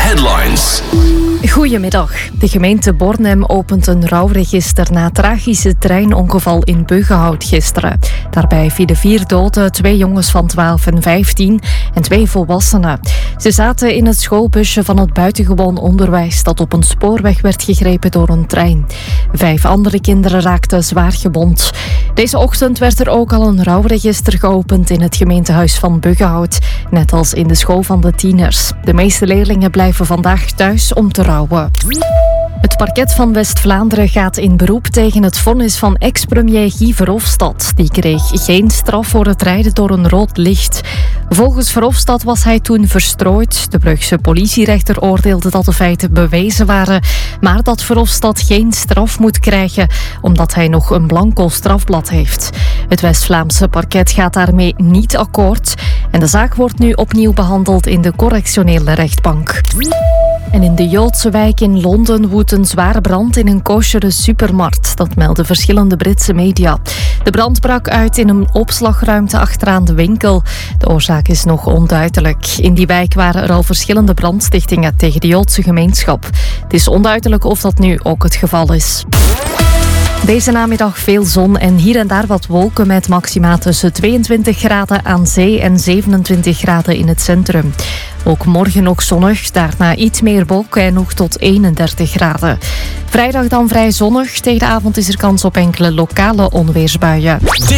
Headlines. Goedemiddag. De gemeente Bornem opent een rouwregister na het tragische treinongeval in Buggenhout gisteren. Daarbij vielen 4 doden, 2 jongens van 12 en 15 en 2 volwassenen. Ze zaten in het schoolbusje van het buitengewoon onderwijs dat op een spoorweg werd gegrepen door een trein. 5 andere kinderen raakten zwaar gewond. Deze ochtend werd er ook al een rouwregister geopend in het gemeentehuis van Buggenhout, net als in de school van de tieners. De meeste leerlingen blijven vandaag thuis om te rouwen. Het parket van West-Vlaanderen gaat in beroep tegen het vonnis van ex-premier Guy Verhofstadt. Die kreeg geen straf voor het rijden door een rood licht. Volgens Verhofstadt was hij toen verstrooid. De Brugse politierechter oordeelde dat de feiten bewezen waren, maar dat Verhofstadt geen straf moet krijgen, omdat hij nog een blanco strafblad heeft. Het West-Vlaamse parket gaat daarmee niet akkoord en de zaak wordt nu opnieuw behandeld in de correctionele rechtbank. En in de Joodse wijk in Londen woedt een zware brand in een koshere supermarkt. Dat melden verschillende Britse media. De brand brak uit in een opslagruimte achteraan de winkel. De oorzaak is nog onduidelijk. In die wijk waren er al verschillende brandstichtingen tegen de Joodse gemeenschap. Het is onduidelijk of dat nu ook het geval is. Deze namiddag veel zon en hier en daar wat wolken met maxima tussen 22 graden aan zee en 27 graden in het centrum. Ook morgen nog zonnig, daarna iets meer wolken en nog tot 31 graden. Vrijdag dan vrij zonnig. Tegen de avond is er kans op enkele lokale onweersbuien.